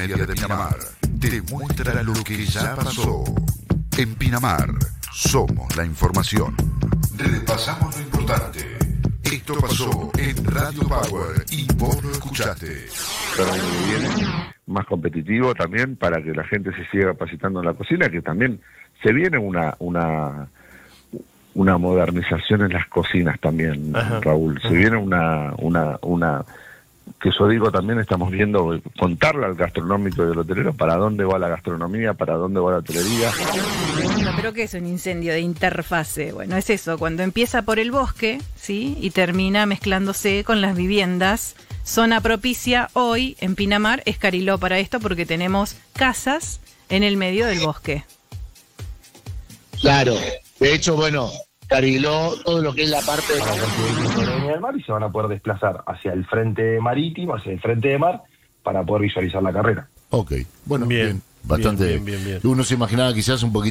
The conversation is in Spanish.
Media de Pinamar te muestra lo que ya pasó. En Pinamar somos la información. Repasamos lo importante. Esto pasó en Radio Power y vos lo escuchaste. Para el año que viene, más competitivo también, para que la gente se siga capacitando en la cocina, que también se viene una modernización en las cocinas también, Raúl. Se viene una que yo digo también, estamos viendo, contarle al gastronómico y al hotelero para dónde va la gastronomía, para dónde va la hotelería. ¿Pero qué es un incendio de interfase? Bueno, es eso, cuando empieza por el bosque, ¿sí? Y termina mezclándose con las viviendas. Zona propicia hoy en Pinamar es Cariló para esto, porque tenemos casas en el medio del bosque. Claro, de hecho, bueno, Cariló, todo lo que es la parte de del mar, y se van a poder desplazar hacia el frente marítimo, hacia el frente de mar, para poder visualizar la carrera. Ok, bueno, bien. Bastante. Bien. Uno se imaginaba quizás un poquito